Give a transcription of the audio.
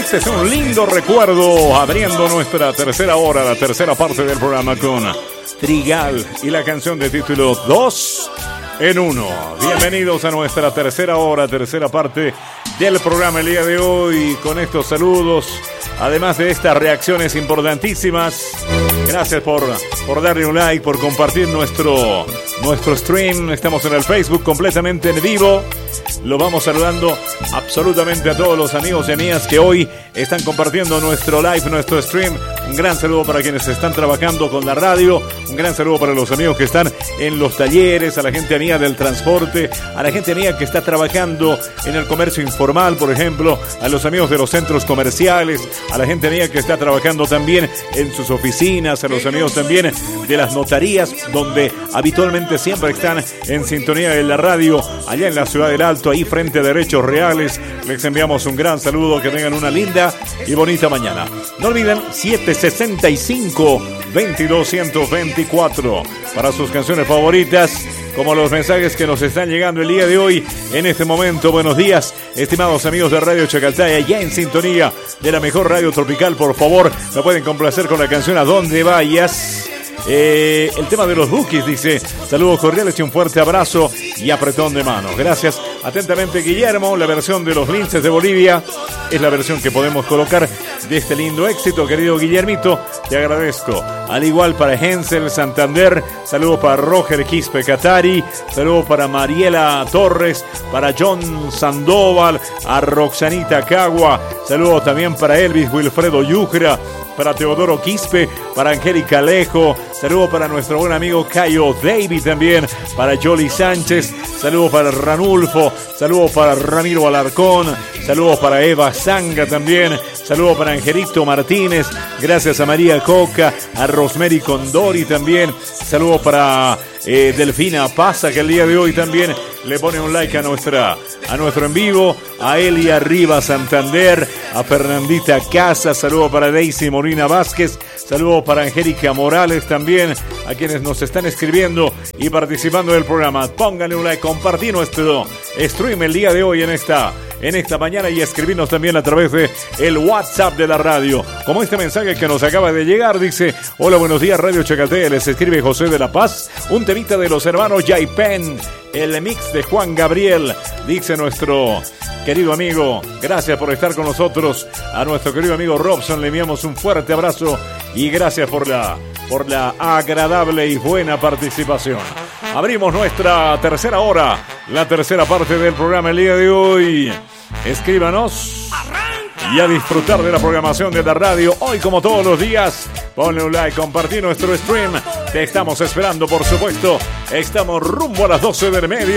Este es un lindo recuerdo abriendo nuestra tercera hora, la tercera parte del programa con Trigal y la canción de título 2 en 1. Bienvenidos a nuestra tercera hora, tercera parte del programa el día de hoy con estos saludos, además de estas reacciones importantísimas. Gracias por darle un like, por compartir nuestro stream. Estamos en el Facebook completamente en vivo. Lo vamos saludando absolutamente a todos los amigos y amigas que hoy están compartiendo nuestro live, nuestro stream. Un gran saludo para quienes están trabajando con la radio. Un gran saludo para los amigos que están en los talleres, a la gente amiga del transporte, a la gente amiga que está trabajando en el comercio informal, por ejemplo, a los amigos de los centros comerciales, a la gente amiga que está trabajando también en sus oficinas, a los amigos también de las notarías, donde habitualmente siempre están en sintonía de la radio, allá en la ciudad del Alto, ahí frente a Derechos Reales. Les enviamos un gran saludo, que tengan una linda y bonita mañana. No olviden 765-2224 para sus canciones favoritas, como los mensajes que nos están llegando el día de hoy. En este momento, buenos días, estimados amigos de Radio Chacaltaya, ya en sintonía de la mejor radio tropical. Por favor, me pueden complacer con la canción A Donde Vayas. El tema de los Bukis, dice: saludos cordiales y un fuerte abrazo y apretón de manos. Gracias. Atentamente, Guillermo. La versión de los Linces de Bolivia es la versión que podemos colocar de este lindo éxito, querido Guillermito. Te agradezco. Al igual para Hensel Santander, saludos para Roger Quispe Catari, saludos para Mariela Torres, para John Sandoval, a Roxanita Cagua, saludos también para Elvis Wilfredo Yucra, para Teodoro Quispe, para Angélica Alejo, saludos para nuestro buen amigo Cayo David también, para Jolly Sánchez, saludos para Ranulfo, saludos para Ramiro Alarcón, saludos para Eva Zanga también, saludos para Angelito Martínez, gracias a María Coca, a Rosemary Condori también, saludos para Delfina Paza, que el día de hoy también le pone un like a nuestro en vivo, a Elia Rivas Santander, a Fernandita Casas, saludos para Daisy Molina Vázquez, saludos para Angélica Morales también, a quienes nos están escribiendo y participando del programa. Pónganle un like, compartí nuestro stream el día de hoy en esta mañana y escribirnos también a través de el WhatsApp de la radio, como este mensaje que nos acaba de llegar. Dice: hola, buenos días Radio Chacaltaya, les escribe José de la Paz, un temita de los hermanos Yaipen, el mix de Juan Gabriel, dice nuestro querido amigo. Gracias por estar con nosotros. A nuestro querido amigo Robson le enviamos un fuerte abrazo y gracias por la agradable y buena participación. Abrimos nuestra tercera hora, la tercera parte del programa el día de hoy. Escríbanos y a disfrutar de la programación de la radio. Hoy, como todos los días, ponle un like, compartí nuestro stream. Te estamos esperando, por supuesto. Estamos rumbo a las 12 del mediodía.